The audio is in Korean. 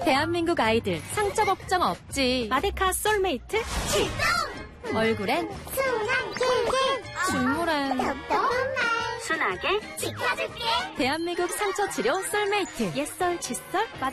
대한민국 아이들 상처 걱정 없지. 마데카 솔메이트 출동! 얼굴엔 순한 길게 중물엔 똑똑한 말 순하게 지켜줄게. 대한민국 상처 치료 솔메이트 옛설 칫솔